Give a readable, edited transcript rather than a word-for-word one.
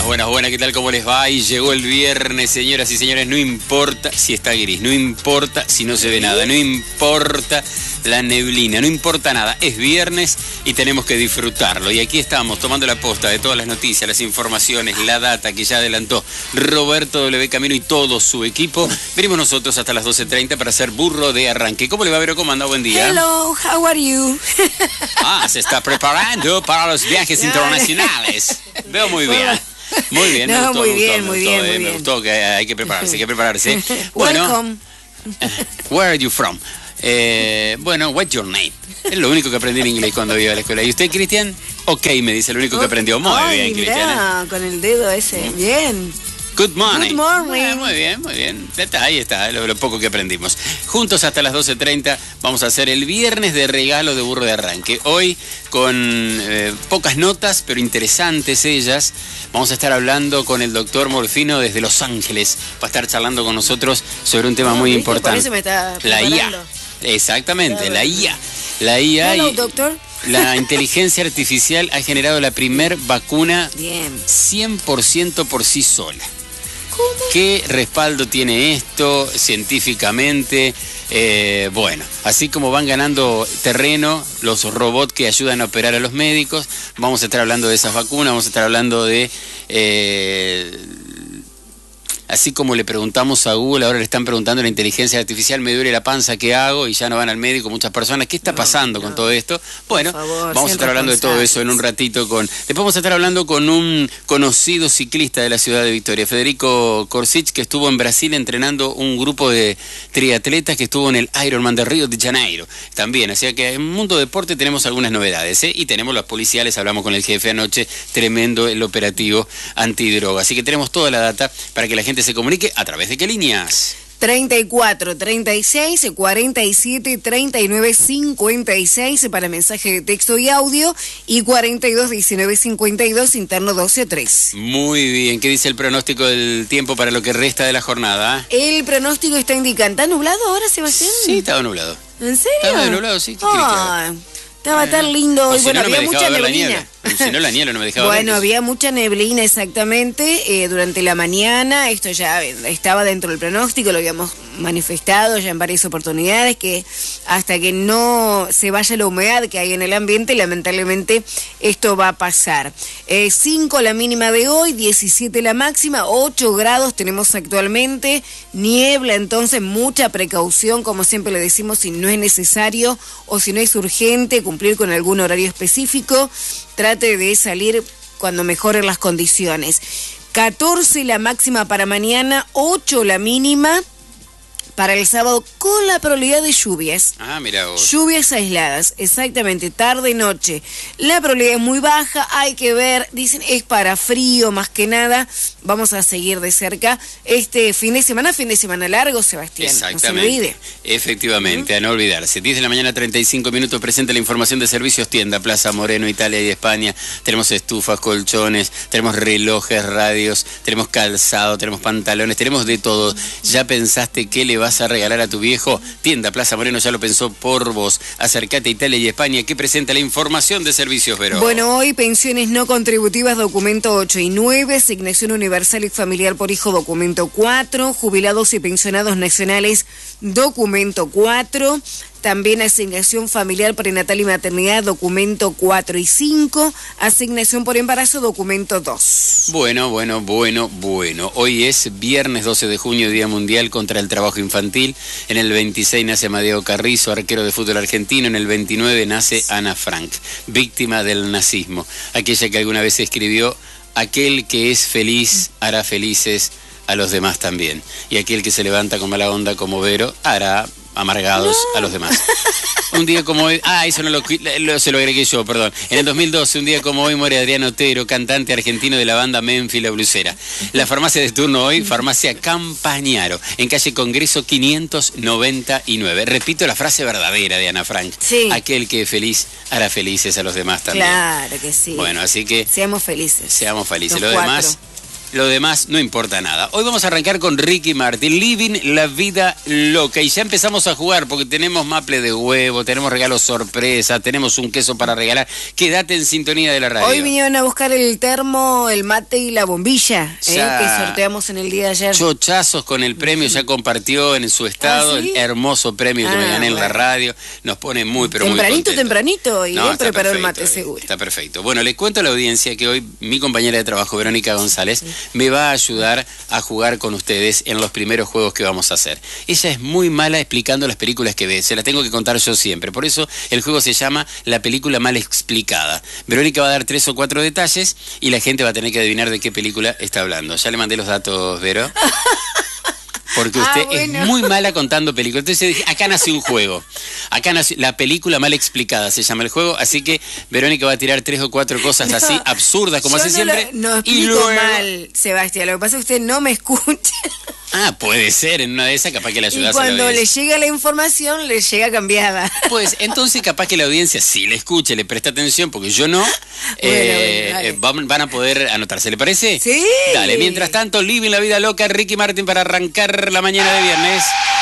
Buenas, buenas, buenas, ¿qué tal? ¿Cómo les va? Y llegó el viernes, señoras y señores, no importa si está gris, no importa si no se ve nada, no importa la neblina, no importa nada, es viernes y tenemos que disfrutarlo. Y aquí estamos tomando la posta de todas las noticias, las informaciones, la data que ya adelantó Roberto W. Camino y todo su equipo. Venimos nosotros hasta las 12:30 para hacer burro de arranque. ¿Cómo le va, Vero? ¿Cómo anda? Buen día. Hello, how are you? Se está preparando para los viajes internacionales. Veo muy bien. Muy bien, no, me gustó que hay que prepararse, Bueno, welcome. Where are you from? Bueno, what's your name? Es lo único que aprendí en inglés cuando iba a la escuela. ¿Y usted, Cristian? Ok, me dice, lo único que aprendió. Muy bien, Cristian. Con el dedo ese, bien. Good morning. Good morning. Muy bien, muy bien. Ahí está, lo poco que aprendimos. Juntos hasta las 12:30 vamos a hacer el viernes de regalo de burro de arranque. Hoy con pocas notas, pero interesantes ellas. Vamos a estar hablando con el doctor Morfino desde Los Ángeles. Va a estar charlando con nosotros sobre un tema muy importante. Por eso me está la IA. Exactamente, la IA. La IA. Hello, doctor. La inteligencia artificial ha generado la primer vacuna 100% por sí sola. ¿Cómo? ¿Qué respaldo tiene esto científicamente? Bueno, así como van ganando terreno los robots que ayudan a operar a los médicos, vamos a estar hablando de esas vacunas, vamos a estar hablando de... Así como le preguntamos a Google, ahora le están preguntando a la inteligencia artificial, me duele la panza, ¿qué hago? Y ya no van al médico muchas personas. ¿Qué está pasando con todo esto? Bueno, vamos a estar hablando de todo eso en un ratito. Después vamos a estar hablando con un conocido ciclista de la ciudad de Victoria, Federico Corsic, que estuvo en Brasil entrenando un grupo de triatletas que estuvo en el Ironman de Río de Janeiro. También, así que en el mundo deporte tenemos algunas novedades, y tenemos las policiales, hablamos con el jefe anoche, tremendo el operativo antidroga. Así que tenemos toda la data para que la gente se comunique. ¿A través de qué líneas? 34 36 47 39 56 para mensaje de texto y audio y 42 19 52 interno 12-3. Muy bien. ¿Qué dice el pronóstico del tiempo para lo que resta de la jornada? El pronóstico está indicando. ¿Está nublado ahora, Sebastián? Sí, estaba nublado. ¿En serio? Estaba nublado, sí. ¿Qué estaba tan lindo. Y si bueno, no, había mucha neblina. Si no, la niebla no me dejaba ver. Bueno, había mucha neblina exactamente durante la mañana. Esto ya estaba dentro del pronóstico, lo habíamos manifestado ya en varias oportunidades, que hasta que no se vaya la humedad que hay en el ambiente, lamentablemente esto va a pasar. 5 la mínima de hoy, 17 la máxima, 8 grados tenemos actualmente, niebla, entonces mucha precaución, como siempre le decimos, si no es necesario o si no es urgente cumplir con algún horario específico, trate de salir cuando mejoren las condiciones. 14 la máxima para mañana, 8 la mínima para el sábado, con la probabilidad de lluvias. Mira vos. Lluvias aisladas, exactamente, tarde y noche. La probabilidad es muy baja, hay que ver, dicen, es para frío más que nada. Vamos a seguir de cerca este fin de semana largo, Sebastián. Exactamente. No se olvide. Efectivamente, a no olvidarse. 10 de la mañana, 35 minutos, presenta la información de servicios tienda, Plaza Moreno, Italia y España. Tenemos estufas, colchones, tenemos relojes, radios, tenemos calzado, tenemos pantalones, tenemos de todo. ¿Ya pensaste qué le vas a regalar a tu viejo? Tienda Plaza Moreno ya lo pensó por vos. Acércate a Italia y España, que presenta la información de servicios, Vero. Bueno, hoy pensiones no contributivas, documento 8 y 9, asignación universal y familiar por hijo, documento 4, jubilados y pensionados nacionales, documento 4, también asignación familiar prenatal y maternidad, documento 4 y 5, asignación por embarazo, documento 2. Bueno. Hoy es viernes 12 de junio, Día Mundial contra el Trabajo Infantil. En el 26 nace Amadeo Carrizo, arquero de fútbol argentino. En el 29 nace Ana Frank, víctima del nazismo. Aquella que alguna vez escribió: aquel que es feliz hará felices a los demás también. Y aquel que se levanta con mala onda como Vero hará amargados a los demás. Un día como hoy... eso no se lo agregué yo, perdón. En el 2012, un día como hoy, muere Adrián Otero, cantante argentino de la banda Memphis La Blusera. La farmacia de turno hoy, Farmacia Campañaro, en calle Congreso 599. Repito la frase verdadera de Ana Frank. Sí. Aquel que es feliz hará felices a los demás también. Claro que sí. Bueno, así que... Seamos felices. Seamos felices. Los Lo demás... Lo demás no importa nada. Hoy vamos a arrancar con Ricky Martin, Living la Vida Loca. Y ya empezamos a jugar porque tenemos maple de huevo, tenemos regalos sorpresa, tenemos un queso para regalar. Quédate en sintonía de la radio. Hoy vinieron a buscar el termo, el mate y la bombilla que sorteamos en el día de ayer. Chochazos con el premio, ya compartió en su estado el hermoso premio que me gané en la radio. Nos pone muy, pero muy contentos. Tempranito, y bien preparó el mate, seguro. Está perfecto. Bueno, les cuento a la audiencia que hoy mi compañera de trabajo, Verónica González, me va a ayudar a jugar con ustedes en los primeros juegos que vamos a hacer. Ella es muy mala explicando las películas que ve, se las tengo que contar yo siempre. Por eso el juego se llama La película mal explicada. Verónica va a dar 3 o 4 detalles y la gente va a tener que adivinar de qué película está hablando. Ya le mandé los datos, Vero. Porque usted es muy mala contando películas. Entonces acá nace un juego. Acá nace la película mal explicada, se llama el juego. Así que Verónica va a tirar 3 o 4 cosas así absurdas como hace siempre. No explico mal, Sebastián. Lo que pasa es que usted no me escucha. Ah, puede ser, en una de esas capaz que la ayudase. Y cuando le llega la información, le llega cambiada. Pues entonces capaz que la audiencia sí le escuche, le presta atención, porque yo no, van a poder anotarse, ¿le parece? Sí. Dale, mientras tanto, Living la Vida Loca, Ricky Martin para arrancar la mañana de viernes.